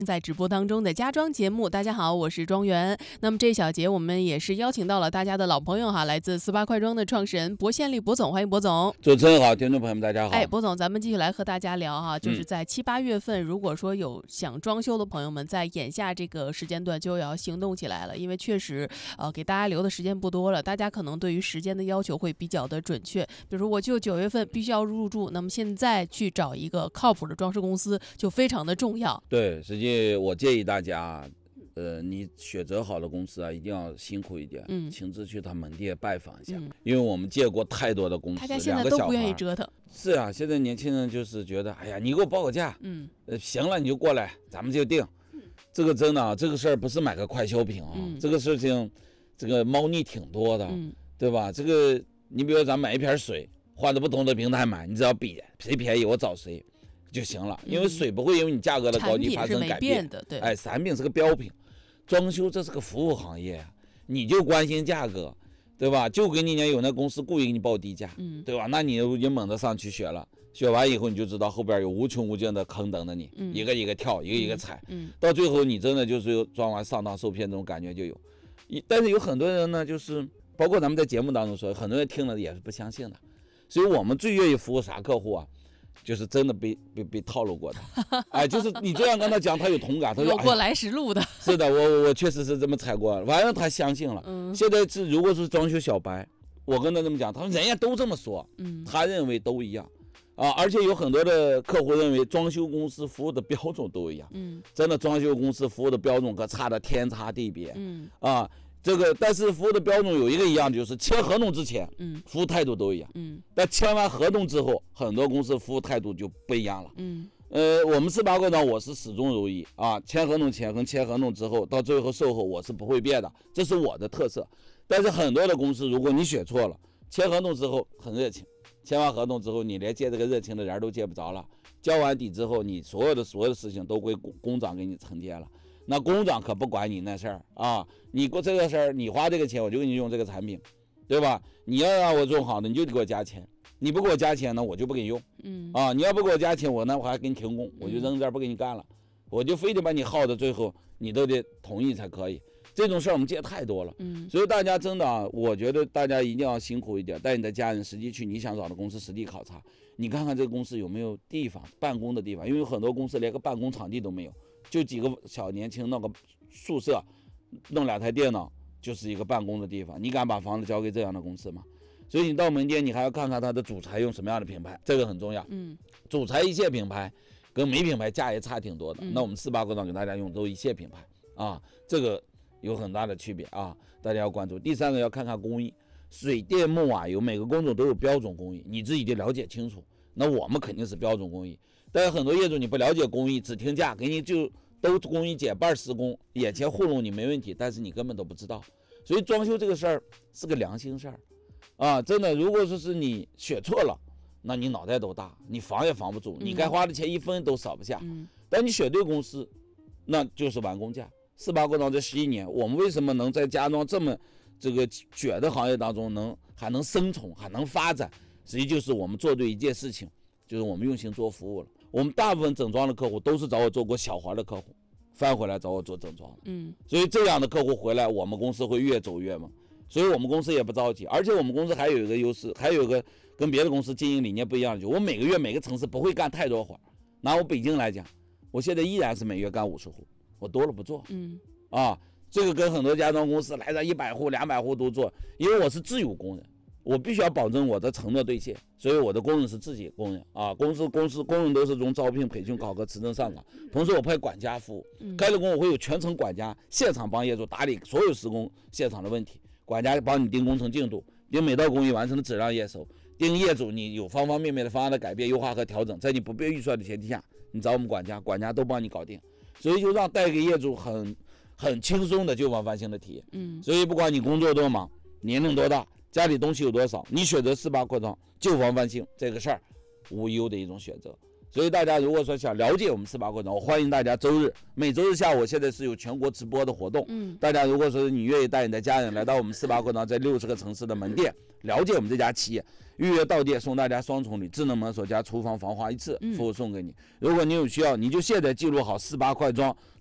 在直播当中的家装节目，大家好，我是庄园。那么这一小节我们也是邀请到了大家的老朋友哈，来自48快装的创始人博献利博总，欢迎博总。 主持人好，听众朋友们大家好。 博总，咱们继续来和大家聊哈，就是在7、8月份，如果说有想装修的朋友们，在眼下这个时间段就要行动起来了，因为确实给大家留的时间不多了，大家可能对于时间的要求会比较的准确，比如说我就9月份必须要入住，那么现在去找一个靠谱的装饰公司就非常的重要。 对，实际我建议大家，你选择好的公司啊，一定要辛苦一点，亲自去他门店拜访一下，因为我们见过太多的公司， 大家现在都不愿意折腾。 是啊，现在年轻人就是觉得，哎呀，你给我报个价，行了你就过来，咱们就定。这个真的啊，这个事儿不是买个快消品啊，这个事情，这个猫腻挺多的，对吧？这个你比如咱买一瓶水，换着不同的平台买，你只要比谁便宜我找谁就行了，因为水不会因为你价格的高低发生改变的，对， 产品是个标品，装修这是个服务行业，你就关心价格，对吧？就跟你讲有那公司故意给你报低价，对吧？那你也猛着上去学了，学完以后你就知道后边有无穷无尽的坑等着你，一个一个跳，一个一个踩，到最后你真的就是装完上当受骗这种感觉就有。但是有很多人呢，就是包括咱们在节目当中说，很多人听了也是不相信的，所以我们最愿意服务啥客户啊？就是真的被套路过的，就是你这样跟他讲，他有同感，他说有过来时路的。 是的，我确实是这么踩过，完了他相信了。现在如果是装修小白，我跟他这么讲，他说人家都这么说，他认为都一样，而且有很多的客户认为装修公司服务的标准都一样，真的装修公司服务的标准可差得天差地别，这个，但是服务的标准有一个一样，就是签合同之前，服务态度都一样，但签完合同之后，很多公司服务态度就不一样了，我们48快装我是始终如一签合同前跟签合同之后，到最后售后我是不会变的，这是我的特色。但是很多的公司，如果你选错了，签合同之后很热情，签完合同之后，你连接这个热情的人都接不着了，交完底之后，你所有的事情都归工长给你承接了。那工长可不管你那事儿你过这个事儿，你花这个钱，我就给你用这个产品，对吧？你要让我用好的，你就得给我加钱，你不给我加钱呢，我就不给你用，你要不给我加钱，我还给你停工，我就扔这儿不给你干了，我就非得把你耗到最后，你都得同意才可以。这种事儿我们见太多了，所以大家真的我觉得大家一定要辛苦一点，带你的家人实际去你想找的公司实地考察，你看看这个公司有没有地方办公的地方，因为有很多公司连个办公场地都没有。就几个小年轻弄个宿舍，弄2台电脑就是一个办公的地方，你敢把房子交给这样的公司吗？所以你到门店，你还要看看它的主材用什么样的品牌，这个很重要。主材一线品牌跟没品牌价也差挺多的。那我们48快装给大家用都一线品牌这个有很大的区别大家要关注。第3个要看看工艺，水电木瓦油每个工种都有标准工艺，你自己得了解清楚。那我们肯定是标准工艺。但是很多业主你不了解工艺，只听价，给你就都工艺减半施工，眼前糊弄你没问题，但是你根本都不知道。所以装修这个事儿是个良心事儿真的。如果说是你选错了，那你脑袋都大，你防也防不住，你该花的钱1分都少不下。但你选对公司，那就是完工价。48快装这11年，我们为什么能在家装这么这个卷的行业当中还能生存，还能发展，实际就是我们做对一件事情，就是我们用心做服务了。我们大部分整装的客户都是找我做过小活的客户，翻回来找我做整装所以这样的客户回来，我们公司会越走越猛。所以我们公司也不着急，而且我们公司还有一个优势，还有一个跟别的公司经营理念不一样的，就我每个月每个城市不会干太多活。拿我北京来讲，我现在依然是每月干50户，我多了不做这个跟很多家装公司来到100户200户都做，因为我是自有工人，我必须要保证我的承诺兑现，所以我的工人是自己工人公司工人都是从招聘、培训、考核、持证上岗，同时我派管家服务，开了工我会有全程管家，现场帮业主打理所有施工现场的问题，管家帮你盯工程进度，盯每道工艺完成的质量验收，盯业主你有方方面面的方案的改变、优化和调整，在你不变预算的前提下，你找我们管家都帮你搞定，所以就让带给业主很轻松的旧房翻新的体验。所以不管你工作多忙，年龄多大，家里东西有多少，你选择48快装旧房翻新这个事儿无忧的一种选择所以大家如果说想了解我们488过装，我欢迎大家每周日下午现在是有全国直播的活动。大家如果说你愿意带你的家人来到我们488过装在60个城市的门店，了解我们这家企业，预约到店送大家双重礼，智能门锁加厨房防滑1次服务送给你。如果你有需要，你就现在记录好488快装